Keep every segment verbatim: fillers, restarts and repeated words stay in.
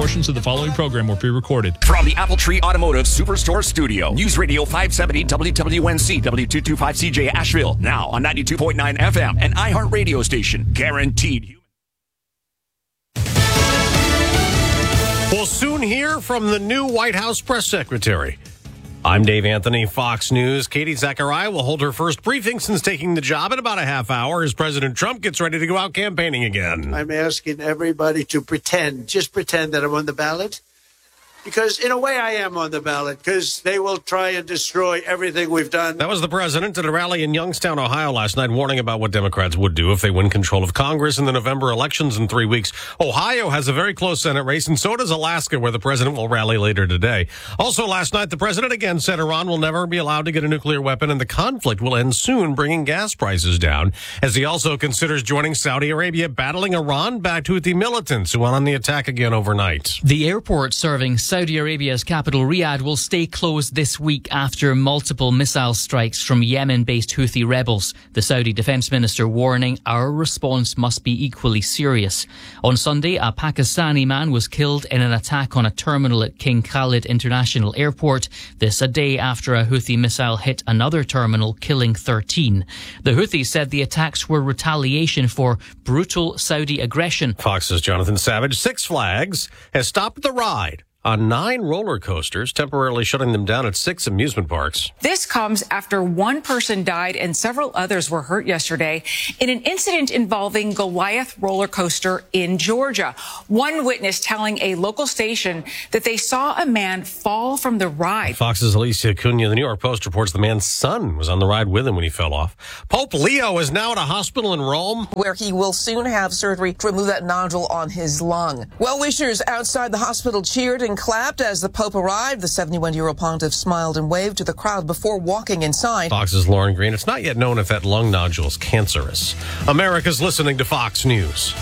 Portions of the following program were pre-recorded. From the Apple Tree Automotive Superstore Studio, News Radio five seventy W W N C W two twenty-five C J Asheville, now on ninety-two point nine F M, an iHeart radio station, guaranteed human. We'll soon hear from the new White House press secretary. I'm Dave Anthony, Fox News. Katie Zachariah will hold her first briefing since taking the job in about a half hour as President Trump gets ready to go out campaigning again. I'm asking everybody to pretend, just pretend that I'm on the ballot. Because in a way I am on the ballot, because they will try and destroy everything we've done. That was the president at a rally in Youngstown, Ohio last night, warning about what Democrats would do if they win control of Congress in the November elections in three weeks. Ohio has a very close Senate race, and so does Alaska, where the president will rally later today. Also last night, the president again said Iran will never be allowed to get a nuclear weapon, and the conflict will end soon, bringing gas prices down, as he also considers joining Saudi Arabia, battling Iran-backed Houthi militants who went on the attack again overnight. The airport serving Saudi Arabia's capital Riyadh will stay closed this week after multiple missile strikes from Yemen-based Houthi rebels. The Saudi defense minister warning our response must be equally serious. On Sunday, a Pakistani man was killed in an attack on a terminal at King Khalid International Airport. This a day after a Houthi missile hit another terminal, killing thirteen. The Houthis said the attacks were retaliation for brutal Saudi aggression. Fox's Jonathan Savage. Six Flags has stopped the ride on nine roller coasters, temporarily shutting them down at six amusement parks. This comes after one person died and several others were hurt yesterday in an incident involving Goliath roller coaster in Georgia. One witness telling a local station that they saw a man fall from the ride. Fox's Alicia Cunha. The New York Post reports the man's son was on the ride with him when he fell off. Pope Leo is now at a hospital in Rome, where he will soon have surgery to remove that nodule on his lung. Well-wishers outside the hospital cheered and clapped as the Pope arrived. The seventy-one-year-old pontiff smiled and waved to the crowd before walking inside. Fox's Lauren Green. It's not yet known if that lung nodule is cancerous. America's listening to Fox News.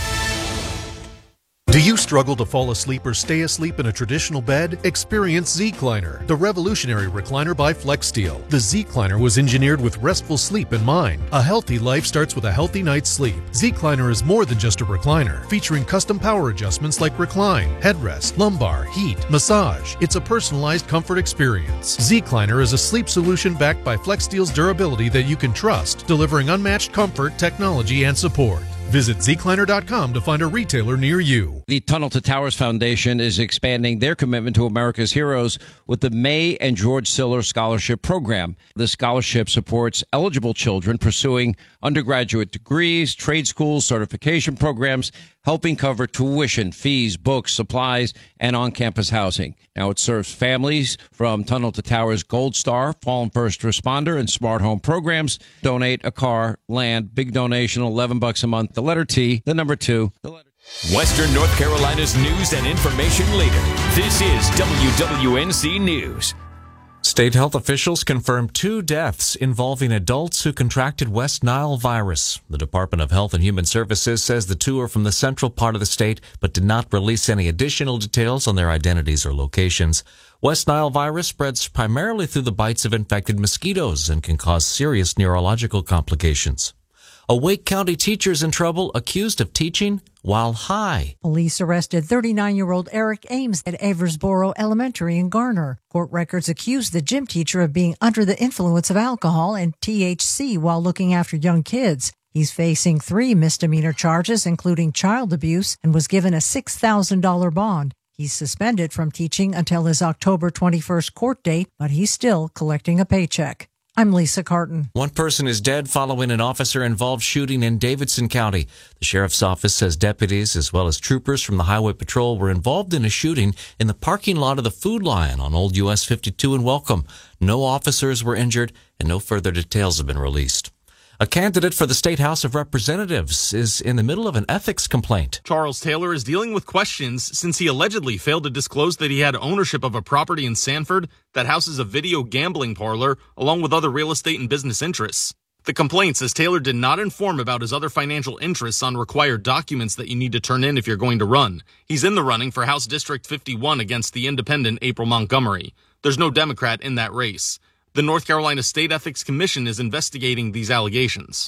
Do you struggle to fall asleep or stay asleep in a traditional bed? Experience Zecliner, the revolutionary recliner by FlexSteel. The Zecliner was engineered with restful sleep in mind. A healthy life starts with a healthy night's sleep. Zecliner is more than just a recliner, featuring custom power adjustments like recline, headrest, lumbar, heat, massage. It's a personalized comfort experience. Zecliner is a sleep solution backed by FlexSteel's durability that you can trust, delivering unmatched comfort, technology, and support. Visit Zecliner dot com to find a retailer near you. The Tunnel to Towers Foundation is expanding their commitment to America's heroes with the May and George Siller Scholarship Program. The scholarship supports eligible children pursuing undergraduate degrees, trade schools, certification programs, helping cover tuition, fees, books, supplies, and on-campus housing. Now it serves families from Tunnel to Towers Gold Star, Fallen First Responder, and Smart Home programs. Donate a car, land, big donation, eleven bucks a month. The letter T, the number two, the letter Western North Carolina's news and information leader. This is W W N C News. State health officials confirmed two deaths involving adults who contracted West Nile virus. The Department of Health and Human Services says the two are from the central part of the state, but did not release any additional details on their identities or locations. West Nile virus spreads primarily through the bites of infected mosquitoes and can cause serious neurological complications. A Wake County teacher's in trouble, accused of teaching while high. Police arrested thirty-nine-year-old Eric Ames at Aversboro Elementary in Garner. Court records accused the gym teacher of being under the influence of alcohol and T H C while looking after young kids. He's facing three misdemeanor charges, including child abuse, and was given a six thousand dollars bond. He's suspended from teaching until his October twenty-first court date, but he's still collecting a paycheck. I'm Lisa Carton. One person is dead following an officer-involved shooting in Davidson County. The sheriff's office says deputies as well as troopers from the Highway Patrol were involved in a shooting in the parking lot of the Food Lion on Old U S fifty-two in Welcome. No officers were injured and no further details have been released. A candidate for the State House of Representatives is in the middle of an ethics complaint. Charles Taylor is dealing with questions since he allegedly failed to disclose that he had ownership of a property in Sanford that houses a video gambling parlor along with other real estate and business interests. The complaint says Taylor did not inform about his other financial interests on required documents that you need to turn in if you're going to run. He's in the running for House District fifty-one against the independent April Montgomery. There's no Democrat in that race. The North Carolina State Ethics Commission is investigating these allegations.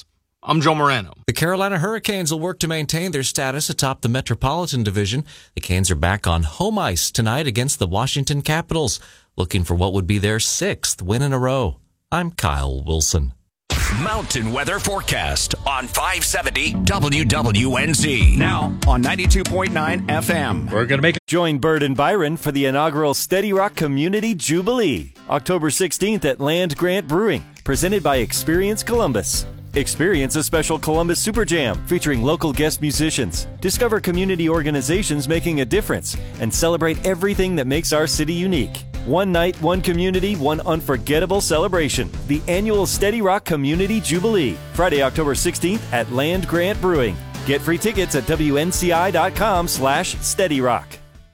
I'm Joe Morano. The Carolina Hurricanes will work to maintain their status atop the Metropolitan Division. The Canes are back on home ice tonight against the Washington Capitals, looking for what would be their sixth win in a row. I'm Kyle Wilson. Mountain weather forecast on five seventy W W N Z. Now on ninety-two point nine F M. We're going to make Join Bird and Byron for the inaugural Steady Rock Community Jubilee, October sixteenth at Land Grant Brewing, presented by Experience Columbus. Experience a special Columbus Super Jam featuring local guest musicians. Discover community organizations making a difference and celebrate everything that makes our city unique. One night, one community, one unforgettable celebration. The annual Steady Rock Community Jubilee, Friday, October sixteenth at Land Grant Brewing. Get free tickets at W N C I dot com slash Steady Rock.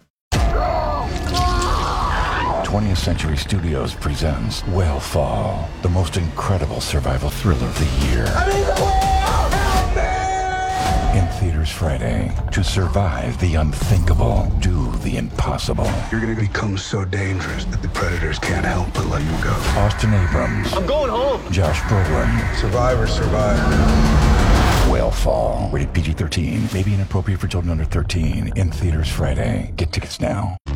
twentieth Century Studios presents Whale the most incredible survival thriller of the year. I'm in the whale! Help me! In theaters Friday. To survive the unthinkable, do the impossible. You're going to become so dangerous that the predators can't help but let you go. Austin Abrams. I'm going home. Josh Brolin. Survivor, survivor. Whale rated P G thirteen. May be inappropriate for children under thirteen. In theaters Friday. Get tickets now.